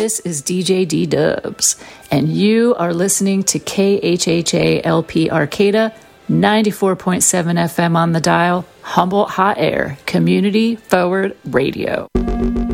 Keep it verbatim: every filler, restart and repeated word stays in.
This is D J D Dubs, and you are listening to K H H A L P Arcata, ninety-four point seven F M on the dial, Humboldt Hot Air, Community Forward Radio.